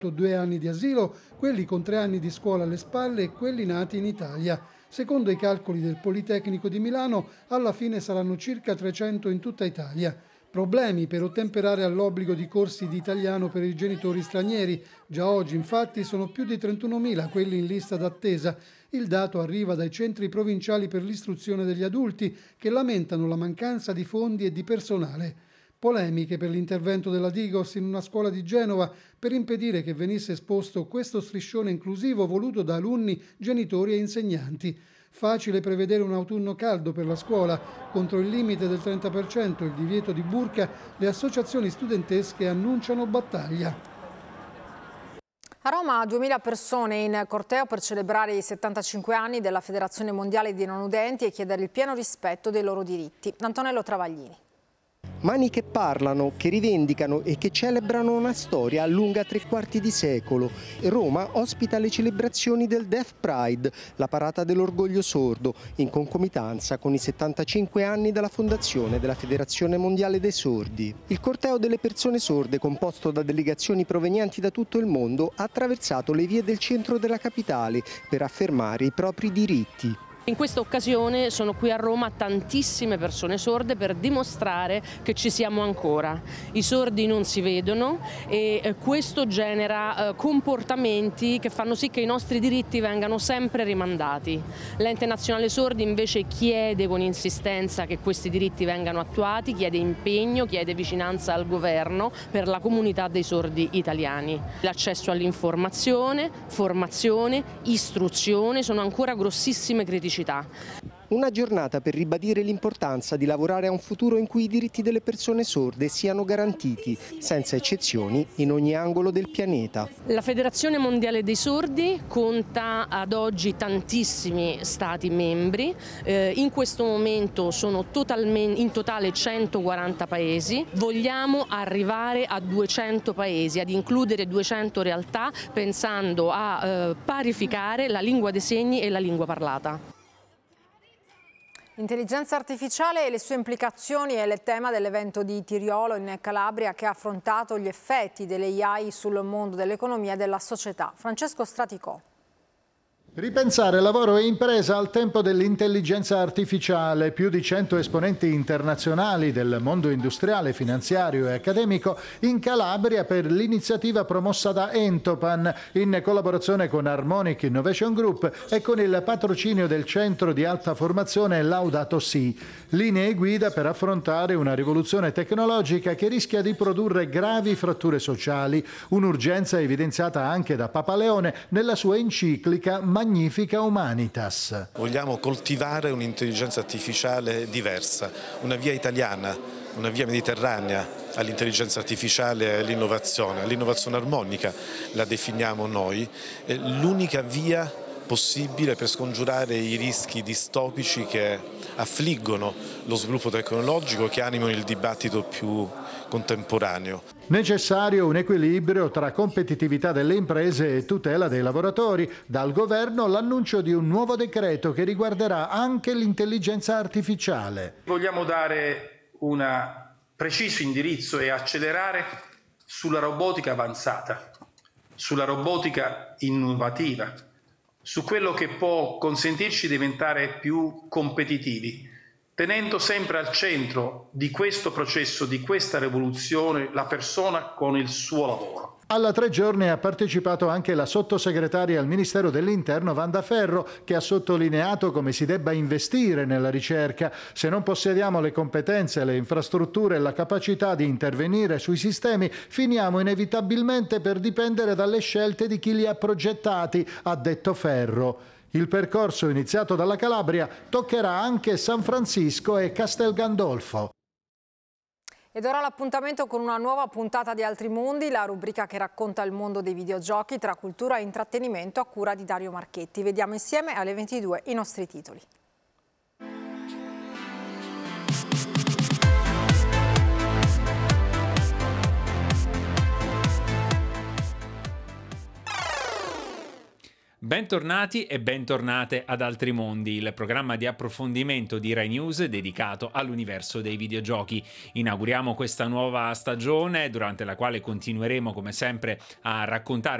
2 anni di asilo, quelli con 3 anni di scuola alle spalle e quelli nati in Italia. Secondo i calcoli del Politecnico di Milano, alla fine saranno circa 300 in tutta Italia. Problemi per ottemperare all'obbligo di corsi di italiano per i genitori stranieri. Già oggi, infatti, sono più di 31.000 quelli in lista d'attesa. Il dato arriva dai centri provinciali per l'istruzione degli adulti, che lamentano la mancanza di fondi e di personale. Polemiche per l'intervento della Digos in una scuola di Genova per impedire che venisse esposto questo striscione inclusivo voluto da alunni, genitori e insegnanti. Facile prevedere un autunno caldo per la scuola. Contro il limite del 30% e il divieto di burka, le associazioni studentesche annunciano battaglia. A Roma 2000 persone in corteo per celebrare i 75 anni della Federazione Mondiale dei Non Udenti e chiedere il pieno rispetto dei loro diritti. Antonello Travaglini. Mani che parlano, che rivendicano e che celebrano una storia lunga 3/4 di secolo. Roma ospita le celebrazioni del Deaf Pride, la parata dell'orgoglio sordo, in concomitanza con i 75 anni dalla fondazione della Federazione Mondiale dei Sordi. Il corteo delle persone sorde, composto da delegazioni provenienti da tutto il mondo, ha attraversato le vie del centro della capitale per affermare i propri diritti. In questa occasione sono qui a Roma tantissime persone sorde per dimostrare che ci siamo ancora. I sordi non si vedono e questo genera comportamenti che fanno sì che i nostri diritti vengano sempre rimandati. L'Ente Nazionale Sordi invece chiede con insistenza che questi diritti vengano attuati, chiede impegno, chiede vicinanza al governo per la comunità dei sordi italiani. L'accesso all'informazione, formazione, istruzione sono ancora grossissime criticità. Una giornata per ribadire l'importanza di lavorare a un futuro in cui i diritti delle persone sorde siano garantiti, senza eccezioni, in ogni angolo del pianeta. La Federazione Mondiale dei Sordi conta ad oggi tantissimi Stati membri, in questo momento sono in totale 140 paesi, vogliamo arrivare a 200 paesi, ad includere 200 realtà pensando a parificare la lingua dei segni e la lingua parlata. L'intelligenza artificiale e le sue implicazioni è il tema dell'evento di Tiriolo in Calabria che ha affrontato gli effetti delle AI sul mondo dell'economia e della società. Francesco Straticò. Ripensare lavoro e impresa al tempo dell'intelligenza artificiale. Più di 100 esponenti internazionali del mondo industriale, finanziario e accademico in Calabria per l'iniziativa promossa da Entopan in collaborazione con Harmonic Innovation Group e con il patrocinio del Centro di Alta Formazione Laudato Si. Linee guida per affrontare una rivoluzione tecnologica che rischia di produrre gravi fratture sociali, un'urgenza evidenziata anche da Papa Leone nella sua enciclica Magnifica Humanitas. Vogliamo coltivare un'intelligenza artificiale diversa, una via italiana, una via mediterranea all'intelligenza artificiale e all'innovazione armonica, la definiamo noi, è l'unica via possibile per scongiurare i rischi distopici che affliggono lo sviluppo tecnologico, che animano il dibattito più contemporaneo. Necessario un equilibrio tra competitività delle imprese e tutela dei lavoratori. Dal governo l'annuncio di un nuovo decreto che riguarderà anche l'intelligenza artificiale. Vogliamo dare un preciso indirizzo e accelerare sulla robotica avanzata, sulla robotica innovativa, su quello che può consentirci di diventare più competitivi, tenendo sempre al centro di questo processo, di questa rivoluzione, la persona con il suo lavoro. Alla 3 giorni ha partecipato anche la sottosegretaria al Ministero dell'Interno Wanda Ferro, che ha sottolineato come si debba investire nella ricerca. Se non possediamo le competenze, le infrastrutture e la capacità di intervenire sui sistemi, finiamo inevitabilmente per dipendere dalle scelte di chi li ha progettati, ha detto Ferro. Il percorso iniziato dalla Calabria toccherà anche San Francisco e Castel Gandolfo. Ed ora l'appuntamento con una nuova puntata di Altri Mondi, la rubrica che racconta il mondo dei videogiochi tra cultura e intrattenimento a cura di Dario Marchetti. Vediamo insieme alle 22 i nostri titoli. Bentornati e bentornate ad Altri Mondi, il programma di approfondimento di Rai News dedicato all'universo dei videogiochi. Inauguriamo questa nuova stagione durante la quale continueremo come sempre a raccontarvi